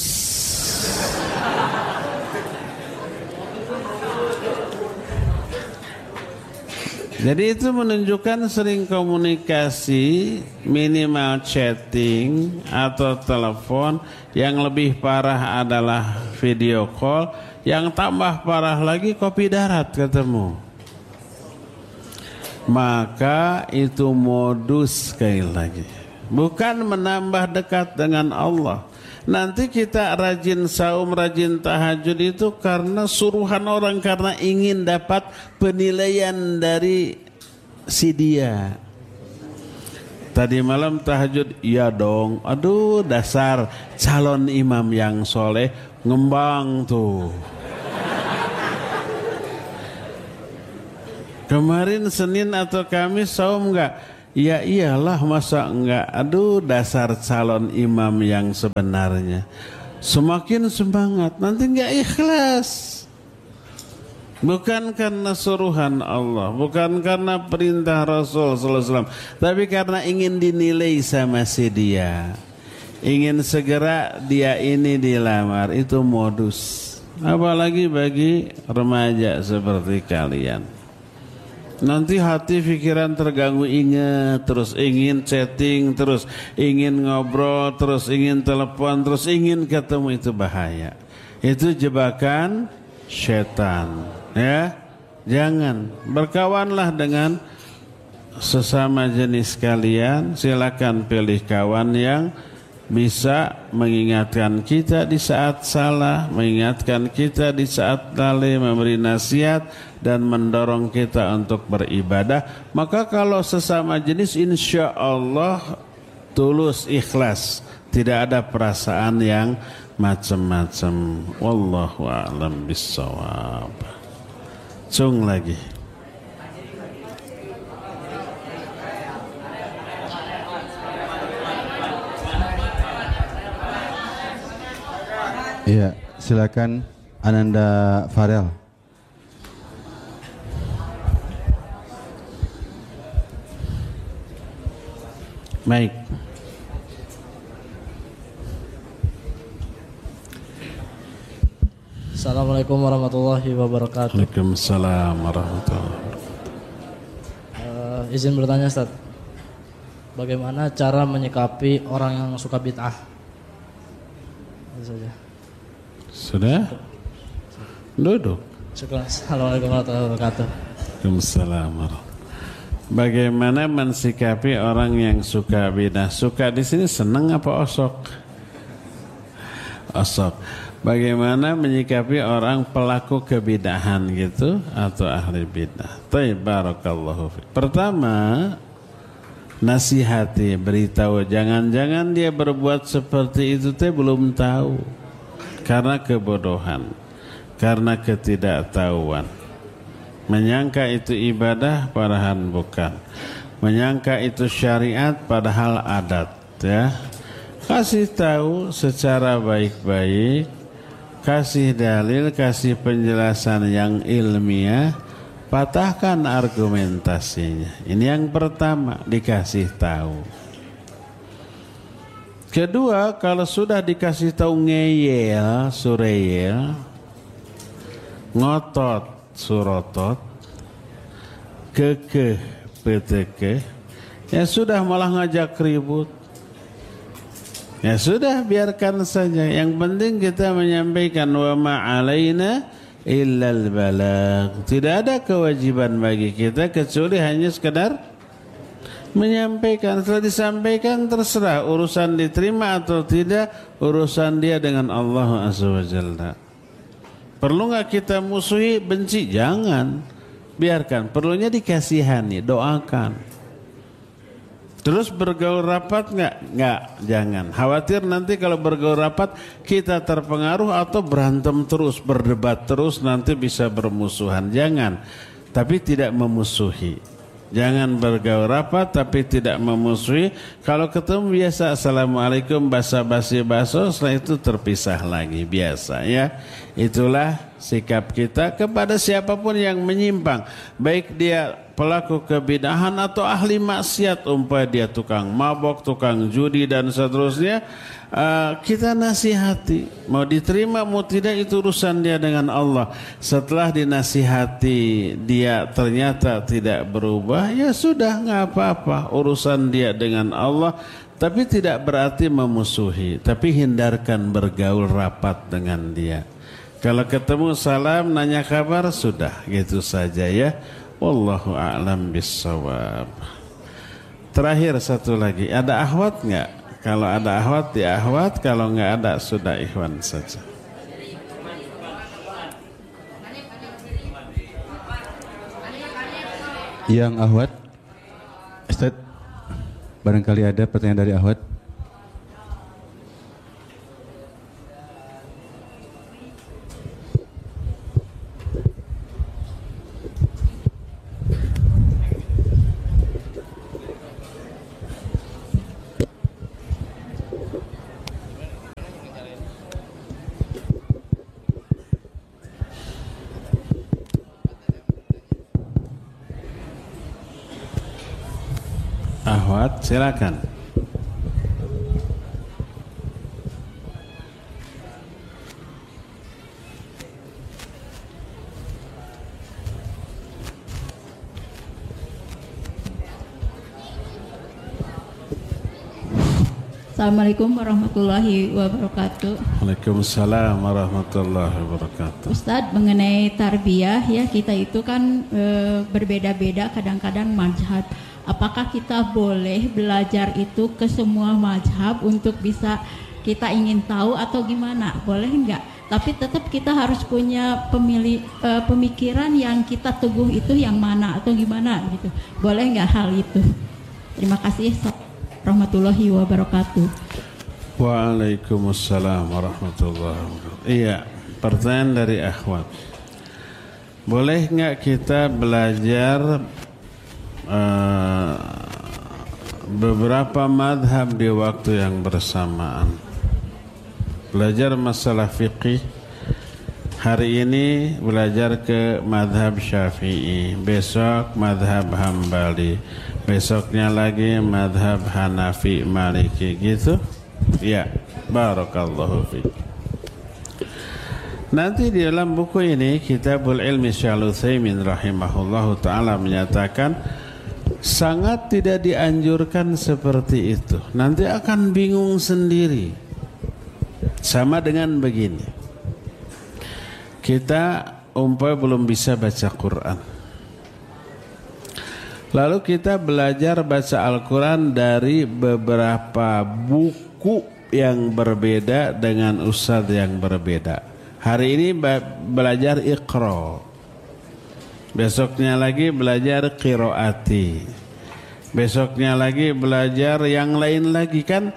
Jadi itu menunjukkan sering komunikasi, minimal chatting atau telepon. Yang lebih parah adalah video call. Yang tambah parah lagi kopi darat ketemu. Maka itu modus, sekali lagi, bukan menambah dekat dengan Allah. Nanti kita rajin saum, rajin tahajud itu karena suruhan orang, karena ingin dapat penilaian dari si dia. Tadi malam tahajud, iya dong. Aduh, dasar calon imam yang soleh, ngembang tuh. Kemarin Senin atau Kamis saum enggak? Ya iyalah, masa enggak? Aduh, dasar calon imam yang sebenarnya. Semakin semangat, nanti enggak ikhlas. Bukan karena suruhan Allah, bukan karena perintah Rasul sallallahu alaihi wasallam, tapi karena ingin dinilai sama si dia. Ingin segera dia ini dilamar, itu modus. Apalagi bagi remaja seperti kalian. Nanti hati pikiran terganggu, ingat terus, ingin chatting terus, ingin ngobrol terus, ingin telepon terus, ingin ketemu. Itu bahaya. Itu jebakan setan. Ya, jangan. Berkawanlah dengan sesama jenis kalian. Silakan pilih kawan yang bisa mengingatkan kita di saat salah, mengingatkan kita di saat lalai, memberi nasihat dan mendorong kita untuk beribadah. Maka kalau sesama jenis, insya Allah tulus, ikhlas, tidak ada perasaan yang macam-macam. Wallahu a'lam bissawab. Cung lagi. Iya, silakan Ananda Farel. Baik. Assalamualaikum warahmatullahi wabarakatuh. Waalaikumsalam warahmatullahi wabarakatuh. Uh, izin bertanya, Ustaz. Bagaimana cara menyikapi orang yang suka bid'ah? Itu saja. Sudah? Duduk. Syukur. Assalamualaikum warahmatullahi wabarakatuh. Waalaikumsalam warahmatullahi. Bagaimana mensikapi orang yang suka bid'ah? Suka di sini senang apa osok? Osok. Bagaimana menyikapi orang pelaku kebid'ahan gitu atau ahli bid'ah? Taib, barakallahu fiik. Pertama, nasihati, beritahu, jangan-jangan dia berbuat seperti itu teh belum tahu. Karena kebodohan, karena ketidaktahuan. Menyangka itu ibadah padahal bukan. Menyangka itu syariat padahal adat, ya. Kasih tahu secara baik-baik, kasih dalil, kasih penjelasan yang ilmiah, patahkan argumentasinya. Ini yang pertama, dikasih tahu. Kedua, kalau sudah dikasih tahu ngeyel, sureyel, ngotot, surotot, kekeh, peteke, ya sudah malah ngajak ribut. Ya sudah, biarkan saja. Yang penting kita menyampaikan wa ma'alaina illal balagh. Tidak ada kewajiban bagi kita kecuali hanya sekedar menyampaikan. Setelah disampaikan terserah, urusan diterima atau tidak, urusan dia dengan Allah Azza wa Jalla. Perlu enggak kita musuhi, benci? Jangan. Biarkan. Perlunya dikasihani, doakan. Terus bergaul rapat enggak? Enggak, jangan. Khawatir nanti kalau bergaul rapat kita terpengaruh atau berantem terus, berdebat terus, nanti bisa bermusuhan. Jangan. Tapi tidak memusuhi. Jangan bergaul rapat tapi tidak memusuhi. Kalau ketemu biasa assalamualaikum, basa-basi baso, setelah itu terpisah lagi, biasa ya. Itulah sikap kita kepada siapapun yang menyimpang, baik dia pelaku kebid'ahan atau ahli maksiat, umpamanya dia tukang mabok, tukang judi dan seterusnya. Uh, kita nasihati, mau diterima mau tidak itu urusan dia dengan Allah. Setelah dinasihati dia ternyata tidak berubah, ya sudah, nggak apa-apa, urusan dia dengan Allah. Tapi tidak berarti memusuhi, tapi hindarkan bergaul rapat dengan dia. Kalau ketemu salam, nanya kabar, sudah, gitu saja ya. Wallahu a'lam bissawab. Terakhir satu lagi, ada akhwat nggak? Kalau ada akhwat ya akhwat, kalau nggak ada sudah ikhwan saja. Yang akhwat, Ustaz, barangkali ada pertanyaan dari akhwat. Ahwat, silakan. Assalamualaikum warahmatullahi wabarakatuh. Waalaikumsalam warahmatullahi wabarakatuh. Ustadz, mengenai tarbiyah ya, kita itu kan e, berbeda-beda kadang-kadang mazhab. Apakah kita boleh belajar itu ke semua mazhab untuk bisa kita ingin tahu atau gimana? Boleh enggak? Tapi tetap kita harus punya pemilih, e, pemikiran yang kita teguh itu yang mana atau gimana gitu. Boleh enggak hal itu? Terima kasih. Warahmatullahi wabarakatuh. Waalaikumsalam warahmatullahi wabarakatuh. Iya, pertanyaan dari akhwat. Boleh nggak kita belajar uh, beberapa madhab di waktu yang bersamaan? Belajar masalah fikih. Hari ini belajar ke madhab Syafi'i, besok madhab Hambali, besoknya lagi madhab Hanafi, Maliki, gitu. Ya, barakallahu fiik. Nanti di dalam buku ini Kitabul Ilmi Syaikhul Utsaimin rahimahullahu taala menyatakan sangat tidak dianjurkan seperti itu. Nanti akan bingung sendiri. Sama dengan begini. Kita umpamanya belum bisa baca Quran. Lalu kita belajar baca Al-Quran dari beberapa buku yang berbeda dengan ustadz yang berbeda. Hari ini belajar Iqra, besoknya lagi belajar Qiraati, besoknya lagi belajar yang lain lagi. Kan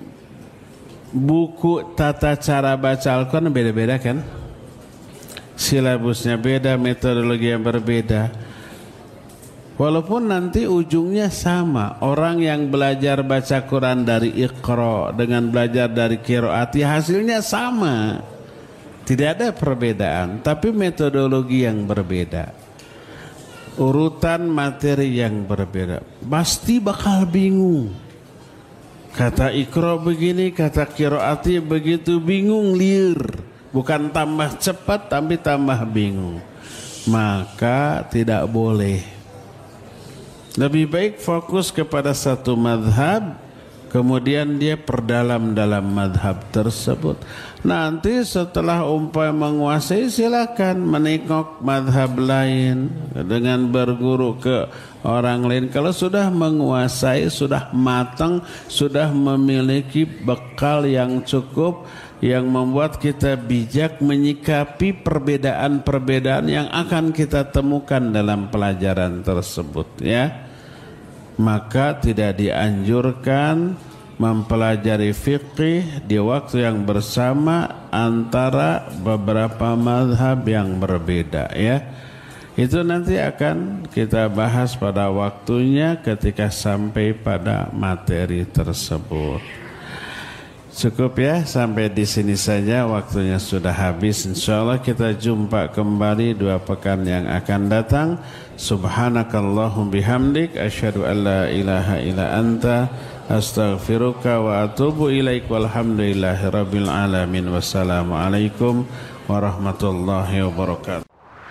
buku tata cara baca Al-Quran beda-beda kan, silabusnya beda, metodologi yang berbeda. Walaupun nanti ujungnya sama, orang yang belajar baca Quran dari Iqra dengan belajar dari Qiraati hasilnya sama, tidak ada perbedaan, tapi metodologi yang berbeda, urutan materi yang berbeda, pasti bakal bingung. Kata Iqra begini, kata Qiraati begitu, bingung, liar, bukan tambah cepat tapi tambah bingung. Maka tidak boleh. Lebih baik fokus kepada satu madhab, kemudian dia perdalam dalam madhab tersebut. Nanti setelah umpama menguasai, silakan menengok madhab lain dengan berguru ke orang lain. Kalau sudah menguasai, sudah matang, sudah memiliki bekal yang cukup, yang membuat kita bijak menyikapi perbedaan-perbedaan yang akan kita temukan dalam pelajaran tersebut, ya. Maka tidak dianjurkan mempelajari fikih di waktu yang bersama antara beberapa mazhab yang berbeda, ya. Itu nanti akan kita bahas pada waktunya ketika sampai pada materi tersebut. Cukup ya, sampai di sini saja, waktunya sudah habis. Insyaallah kita jumpa kembali dua pekan yang akan datang. Subhanakallahum bihamdik, asyhadu an la ilaha illa anta, astaghfiruka wa atubu ilaik, walhamdulillahi rabbil alamin. Wassalamualaikum warahmatullahi wabarakatuh.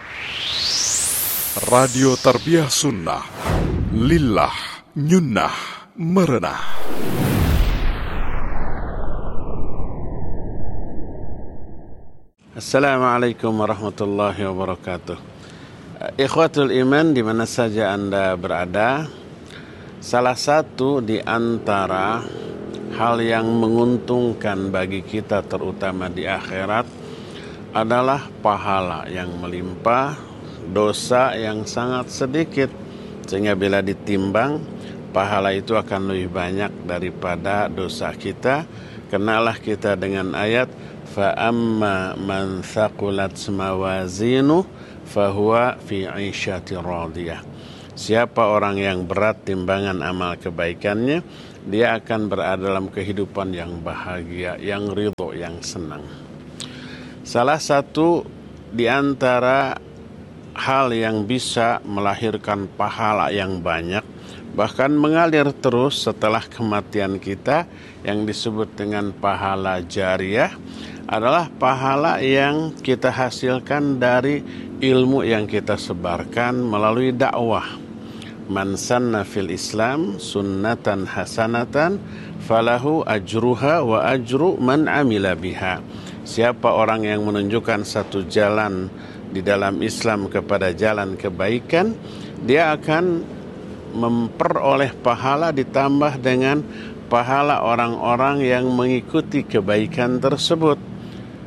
Radio Tarbiyah Sunnah, lillah, nyunnah, merenah. Assalamualaikum warahmatullahi wabarakatuh. Ikhwatul iman di mana saja Anda berada, salah satu di antara hal yang menguntungkan bagi kita terutama di akhirat adalah pahala yang melimpah, dosa yang sangat sedikit, sehingga bila ditimbang pahala itu akan lebih banyak daripada dosa kita. Kenalah kita dengan ayat fa amma man thaqulat mawazinu fahuwa fi 'ishatir radiyah. Siapa orang yang berat timbangan amal kebaikannya, dia akan berada dalam kehidupan yang bahagia, yang ridho, yang senang. Salah satu di antara hal yang bisa melahirkan pahala yang banyak bahkan mengalir terus setelah kematian kita, yang disebut dengan pahala jariyah adalah pahala yang kita hasilkan dari ilmu yang kita sebarkan melalui dakwah. Man sanna fil Islam sunnatan hasanatan falahu ajruha wa ajru man amila biha. Siapa orang yang menunjukkan satu jalan di dalam Islam kepada jalan kebaikan, dia akan memperoleh pahala ditambah dengan pahala orang-orang yang mengikuti kebaikan tersebut.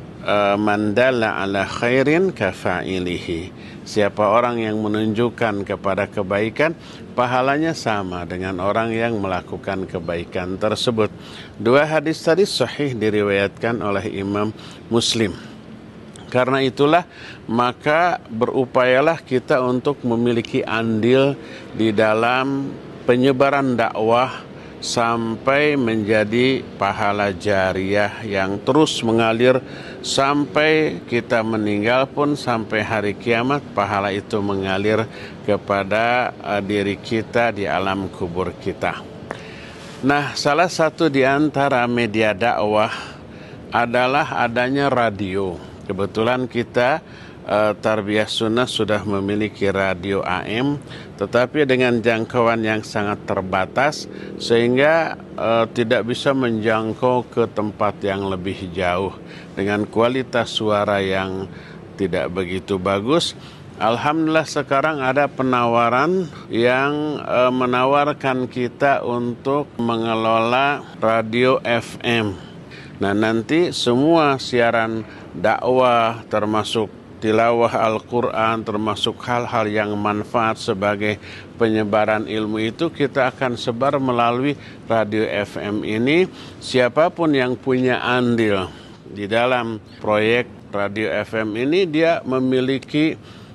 Man dalla ala khairin kafa'ilihi. Siapa orang yang menunjukkan kepada kebaikan, pahalanya sama dengan orang yang melakukan kebaikan tersebut. Dua hadis tadi sahih diriwayatkan oleh Imam Muslim. Karena itulah maka berupayalah kita untuk memiliki andil di dalam penyebaran dakwah sampai menjadi pahala jariyah yang terus mengalir sampai kita meninggal pun, sampai hari kiamat pahala itu mengalir kepada uh, diri kita di alam kubur kita. Nah, salah satu di antara media dakwah adalah adanya radio. Kebetulan kita uh, Tarbiyah Sunnah sudah memiliki radio A M, tetapi dengan jangkauan yang sangat terbatas sehingga uh, tidak bisa menjangkau ke tempat yang lebih jauh dengan kualitas suara yang tidak begitu bagus. Alhamdulillah sekarang ada penawaran yang uh, menawarkan kita untuk mengelola radio F M. Nah, nanti semua siaran dakwah termasuk tilawah Al-Quran, termasuk hal-hal yang manfaat sebagai penyebaran ilmu itu kita akan sebar melalui radio F M ini. Siapapun yang punya andil di dalam proyek radio F M ini, dia memiliki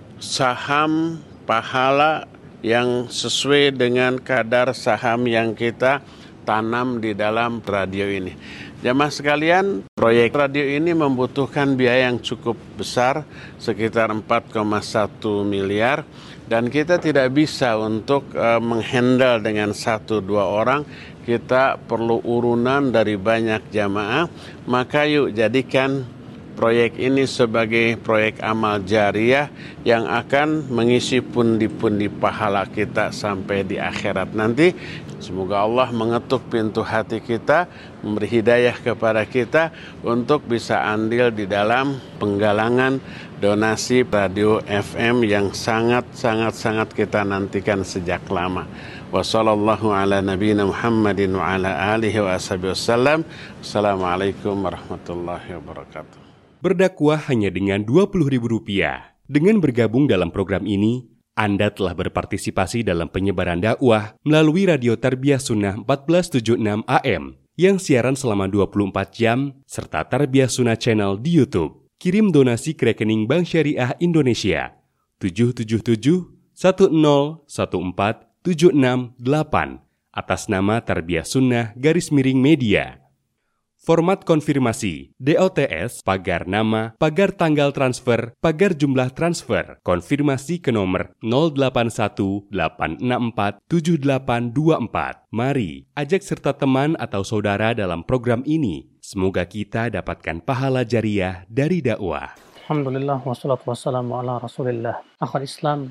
saham pahala yang sesuai dengan kadar saham yang kita tanam di dalam radio ini. Jamaah sekalian, proyek radio ini membutuhkan biaya yang cukup besar, sekitar empat koma satu miliar, dan kita tidak bisa untuk uh, menghandle dengan satu dua orang. Kita perlu urunan dari banyak jamaah. Maka yuk jadikan proyek ini sebagai proyek amal jariyah yang akan mengisi pundi-pundi pahala kita sampai di akhirat nanti. Semoga Allah mengetuk pintu hati kita, memberi hidayah kepada kita untuk bisa andil di dalam penggalangan donasi radio F M yang sangat-sangat-sangat kita nantikan sejak lama. Wassallallahu ala nabiyina Muhammadin wa ala alihi wa ashabihi wasallam. Assalamualaikum warahmatullahi wabarakatuh. Berdakwah hanya dengan dua puluh ribu rupiah. Dengan bergabung dalam program ini, Anda telah berpartisipasi dalam penyebaran dakwah melalui Radio Tarbiyah Sunnah empat belas tujuh puluh enam A M yang siaran selama dua puluh empat jam serta Tarbiyah Sunnah Channel di YouTube. Kirim donasi ke rekening Bank Syariah Indonesia tujuh tujuh tujuh satu nol satu empat tujuh enam delapan atas nama Tarbiyah Sunnah garis miring media. Format konfirmasi, D O T S, pagar nama, pagar tanggal transfer, pagar jumlah transfer, konfirmasi ke nomor nol delapan satu delapan enam empat tujuh delapan dua empat. Mari, ajak serta teman atau saudara dalam program ini. Semoga kita dapatkan pahala jariyah dari dakwah. Alhamdulillah, wassalatu wassalamu ala rasulillah. Akhwat Islam,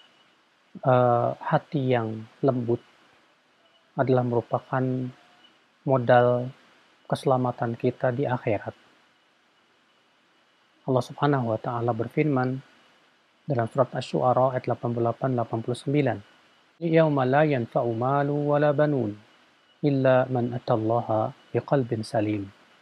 uh, hati yang lembut adalah merupakan modal keselamatan kita di akhirat. Allah Subhanahu wa taala berfirman dalam surat Asy-Syu'ara ayat delapan puluh delapan delapan puluh sembilan. Yauma la yanfa'u malu wala banun illa man atallaha biqalbin salim.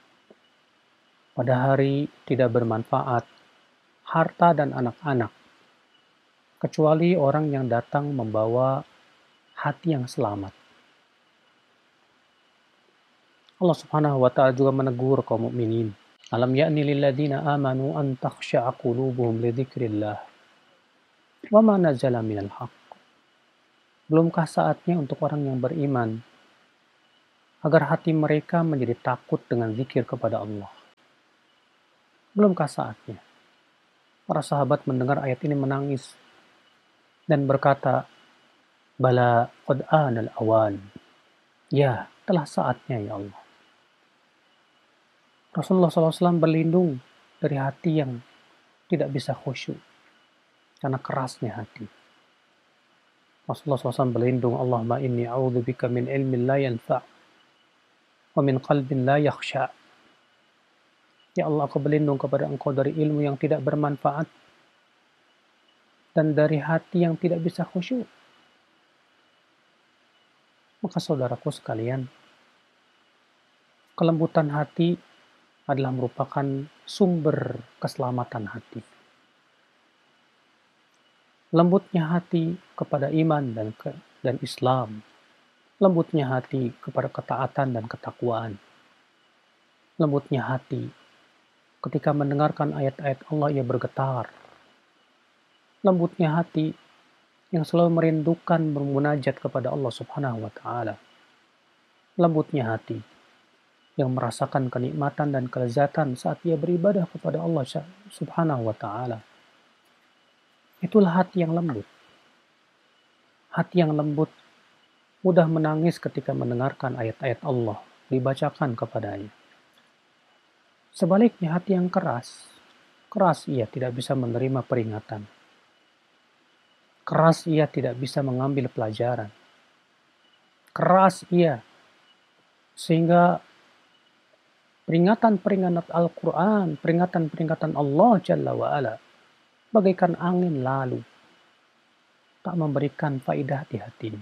Pada hari tidak bermanfaat harta dan anak-anak kecuali orang yang datang membawa hati yang selamat. Allah Subhanahu wa taala juga menegur kaum mukminin. Alam ya'ni lil ladzina amanu an takhsha'a qulubuhum li dzikrillah wa ma nazala minal haqq. Belumkah saatnya untuk orang yang beriman agar hati mereka menjadi takut dengan zikir kepada Allah? Belumkah saatnya? Para sahabat mendengar ayat ini menangis dan berkata, Bala qad anal awan. Ya, telah saatnya ya Allah. Rasulullah shallallahu alaihi wasallam berlindung dari hati yang tidak bisa khusyuk karena kerasnya hati. Rasulullah shallallahu alaihi wasallam berlindung, Allahumma inni a'udzubika min ilmin la yanfa' wa min qalbin la yakhsha. Ya Allah, aku berlindung kepada Engkau dari ilmu yang tidak bermanfaat dan dari hati yang tidak bisa khusyuk. Maka saudaraku sekalian, kelembutan hati adalah merupakan sumber keselamatan hati. Lembutnya hati kepada iman dan ke, dan Islam. Lembutnya hati kepada ketaatan dan ketakwaan. Lembutnya hati ketika mendengarkan ayat-ayat Allah ia bergetar. Lembutnya hati yang selalu merindukan bermunajat kepada Allah Subhanahu wa taala. Lembutnya hati yang merasakan kenikmatan dan kelezatan saat ia beribadah kepada Allah Subhanahu wa taala. Itulah hati yang lembut. Hati yang lembut mudah menangis ketika mendengarkan ayat-ayat Allah dibacakan kepadanya. Sebaliknya hati yang keras, keras ia tidak bisa menerima peringatan. Keras ia tidak bisa mengambil pelajaran. Keras ia sehingga peringatan-peringatan Al-Quran, peringatan-peringatan Allah Jalla wa'ala, bagaikan angin lalu, tak memberikan faidah di hatinya.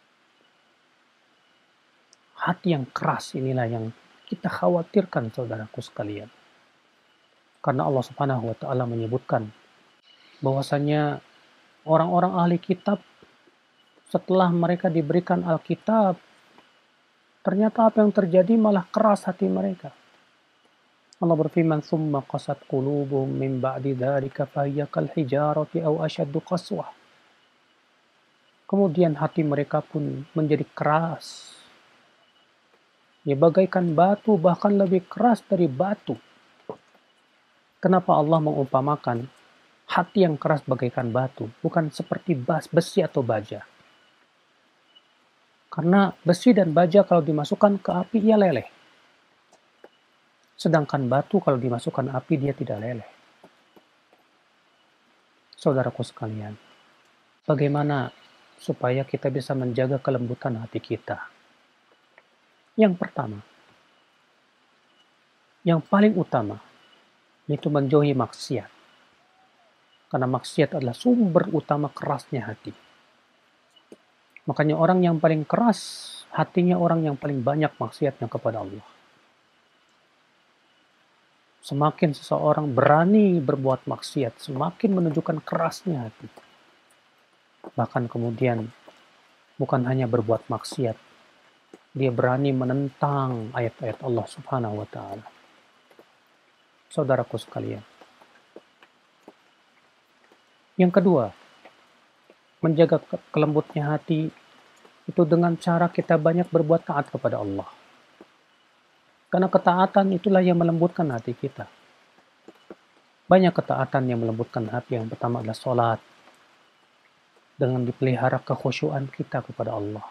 Hati yang keras inilah yang kita khawatirkan saudaraku sekalian. Karena Allah Subhanahu wa taala menyebutkan bahwasanya orang-orang ahli kitab setelah mereka diberikan Alkitab, ternyata apa yang terjadi malah keras hati mereka. Allah berfirman, "Tsumma qasat qulubuhum min ba'di dzalika fahiya kal hijarati aw ashaddu qaswah." Kemudian hati mereka pun menjadi keras. Ya bagaikan batu, bahkan lebih keras dari batu. Kenapa Allah mengumpamakan hati yang keras bagaikan batu, bukan seperti bas, besi atau baja? Karena besi dan baja kalau dimasukkan ke api ia leleh. Sedangkan batu kalau dimasukkan api dia tidak leleh. Saudaraku sekalian, bagaimana supaya kita bisa menjaga kelembutan hati kita? Yang pertama, yang paling utama, yaitu menjauhi maksiat. Karena maksiat adalah sumber utama kerasnya hati. Makanya orang yang paling keras hatinya orang yang paling banyak maksiatnya kepada Allah. Semakin seseorang berani berbuat maksiat, semakin menunjukkan kerasnya hati. Bahkan kemudian bukan hanya berbuat maksiat, dia berani menentang ayat-ayat Allah Subhanahu wa taala. Saudaraku sekalian. Yang kedua, menjaga kelembutnya hati itu dengan cara kita banyak berbuat taat kepada Allah. Karena ketaatan itulah yang melembutkan hati kita. Banyak ketaatan yang melembutkan hati. Yang pertama adalah sholat. Dengan dipelihara kekhusyuan kita kepada Allah.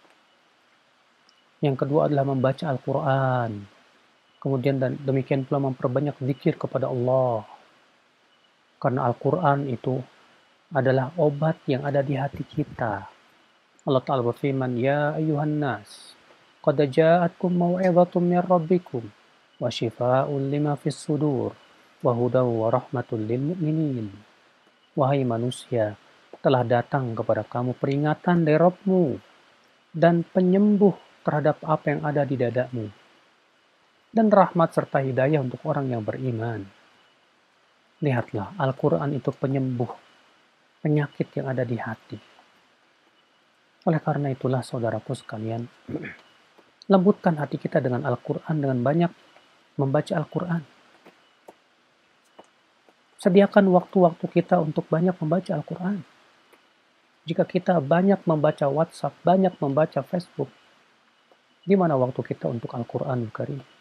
Yang kedua adalah membaca Al-Quran. Kemudian dan demikian pula memperbanyak zikir kepada Allah. Karena Al-Quran itu adalah obat yang ada di hati kita. Allah Ta'ala berfirman, Ya ayuhan nas, qad ja'atkum mau'izatun min rabbikum wa shifaa'un lima fis sudur wa hudaw wa rahmatul lil mu'minin. Wahai manusia, telah datang kepada kamu peringatan dari Rabbmu dan penyembuh terhadap apa yang ada di dadamu dan rahmat serta hidayah untuk orang yang beriman. Lihatlah, Al-Quran itu penyembuh penyakit yang ada di hati. Oleh karena itulah saudaraku sekalian, lembutkan hati kita dengan Al-Quran, dengan banyak membaca Al-Quran. Sediakan waktu-waktu kita untuk banyak membaca Al-Quran. Jika kita banyak membaca WhatsApp, banyak membaca Facebook, di mana waktu kita untuk Al-Quran Karim?